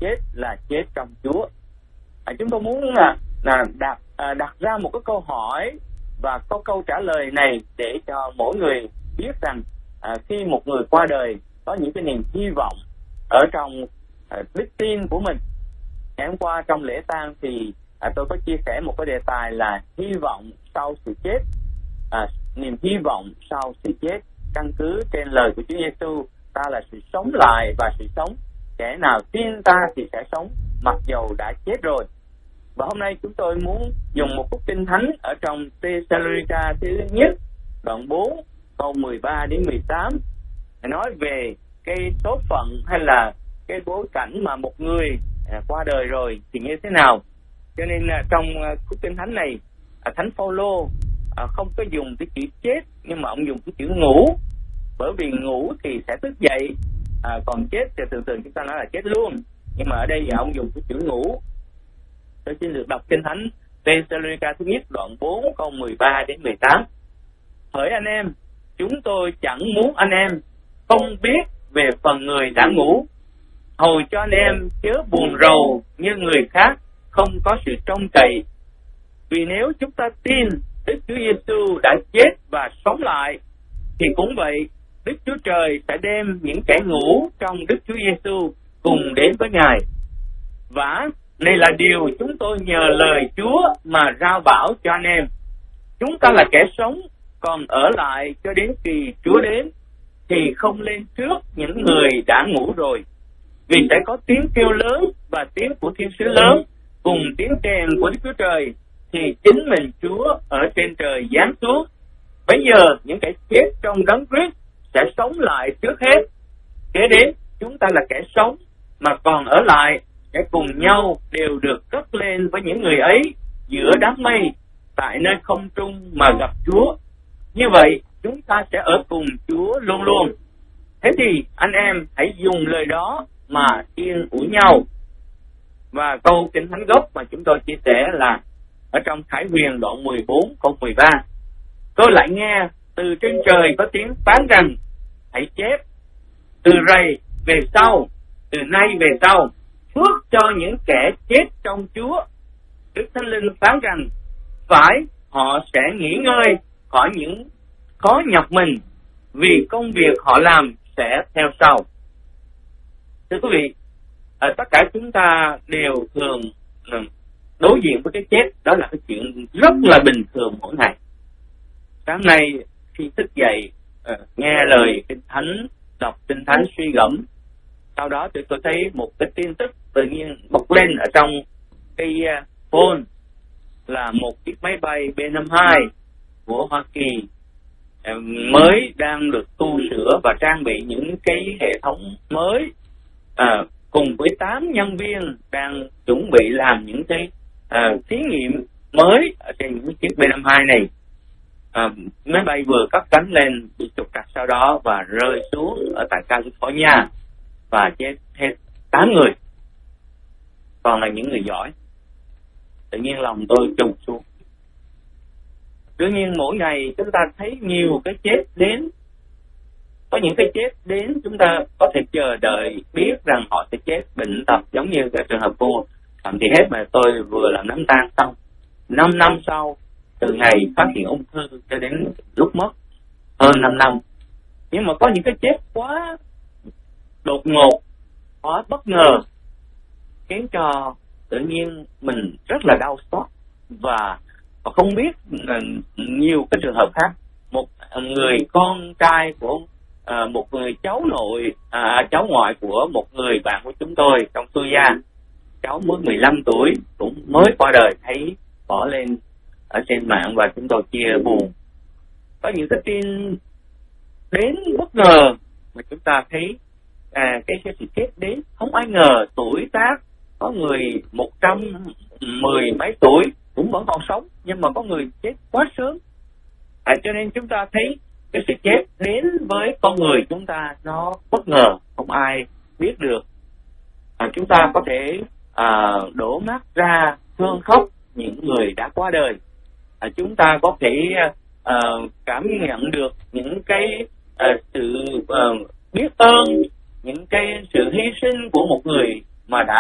chết là chết trong Chúa. Chúng tôi muốn đặt ra một cái câu hỏi và có câu trả lời này để cho mỗi người biết rằng khi một người qua đời có những cái niềm hy vọng ở trong đức tin của mình. Ngày hôm qua trong lễ tang thì tôi có chia sẻ một cái đề tài là hy vọng sau sự chết, niềm hy vọng sau sự chết căn cứ trên lời của Chúa Giêsu, ta là sự sống lại và sự sống, kẻ nào tin ta thì sẽ sống mặc dầu đã chết rồi. Và hôm nay chúng tôi muốn dùng một phúc kinh thánh ở trong Thessalonica thứ nhất đoạn 4 câu 13 đến 18 nói về cái số phận hay là cái bối cảnh mà một người qua đời rồi thì như thế nào. Cho nên trong phúc kinh thánh này Thánh Phaolô không có dùng cái chữ chết, nhưng mà ông dùng cái chữ ngủ, bởi vì ngủ thì sẽ thức dậy, còn chết thì thường thường chúng ta nói là chết luôn, nhưng mà ở đây ông dùng cái chữ ngủ. Tôi xin được đọc kinh thánh Thessalonica thứ nhất đoạn 4 câu 13 đến 18. Hỡi anh em, chúng tôi chẳng muốn anh em không biết về phần người đã ngủ, hầu cho anh em chớ buồn rầu như người khác không có sự trông cậy. Vì nếu chúng ta tin Đức Chúa Giêsu đã chết và sống lại, thì cũng vậy, Đức Chúa Trời sẽ đem những kẻ ngủ trong Đức Chúa Giêsu cùng đến với Ngài. Và này là điều chúng tôi nhờ lời Chúa mà rao bảo cho anh em. Chúng ta là kẻ sống, còn ở lại cho đến khi Chúa đến, thì không lên trước những người đã ngủ rồi. Vì sẽ có tiếng kêu lớn và tiếng của thiên sứ lớn, cùng tiếng kèn của Đức Chúa Trời, thì chính mình Chúa ở trên trời giáng xuống. Bây giờ những kẻ chết trong Đấng Christ sẽ sống lại trước hết. Kế đến chúng ta là kẻ sống mà còn ở lại sẽ cùng nhau đều được cất lên với những người ấy giữa đám mây tại nơi không trung mà gặp Chúa. Như vậy chúng ta sẽ ở cùng Chúa luôn luôn. Thế thì anh em hãy dùng lời đó mà yên ủi nhau. Và câu kinh thánh gốc mà chúng tôi chia sẻ là ở trong Khải Huyền đoạn 14 câu 13. Tôi lại nghe từ trên trời có tiếng phán rằng: hãy chép, từ rày về sau, từ nay về sau, phước cho những kẻ chết trong Chúa. Đức Thánh Linh phán rằng: phải, họ sẽ nghỉ ngơi khỏi những khó nhọc mình, vì công việc họ làm sẽ theo sau. Thưa quý vị, tất cả chúng ta đều thường đối diện với cái chết, đó là cái chuyện rất là bình thường mỗi ngày. Sáng nay khi thức dậy, nghe lời kinh thánh, đọc kinh thánh suy gẫm, sau đó tôi thấy một cái tin tức tự nhiên bật lên ở trong cái phone là một chiếc máy bay B-52 của Hoa Kỳ mới đang được tu sửa và trang bị những cái hệ thống mới, cùng với 8 nhân viên đang chuẩn bị làm những cái thí nghiệm mới ở trên những chiếc B-52 này. Máy bay vừa cất cánh lên bị trục trặc sau đó và rơi xuống ở tại California và chết hết 8 người, còn là những người giỏi. Tự nhiên lòng tôi trùng xuống. Đương nhiên mỗi ngày chúng ta thấy nhiều cái chết đến. Có những cái chết đến chúng ta có thể chờ đợi biết rằng họ sẽ chết bệnh tật, giống như cái trường hợp cô Phạm Thị Hết mà tôi vừa làm đám tang xong. 5 năm sau, từ ngày phát hiện ung thư cho đến lúc mất, hơn 5 năm. Nhưng mà có những cái chết quá đột ngột, quá bất ngờ, khiến cho tự nhiên mình rất là đau xót. Và không biết nhiều cái trường hợp khác. Một người con trai của một người cháu ngoại của một người bạn của chúng tôi trong Tư Gia, cháu mới 15 tuổi cũng mới qua đời, thấy bỏ lên ở trên mạng và chúng tôi chia buồn. Có những cái tin đến bất ngờ mà chúng ta thấy cái sự chết đến không ai ngờ. Tuổi tác có người 110 mấy tuổi cũng vẫn còn sống, nhưng mà có người chết quá sớm. Cho nên chúng ta thấy cái sự chết đến với con người chúng ta nó bất ngờ, không ai biết được. Chúng ta có thể đổ mắt ra thương khóc những người đã qua đời. Chúng ta có thể cảm nhận được những cái sự biết ơn, những cái sự hy sinh của một người mà đã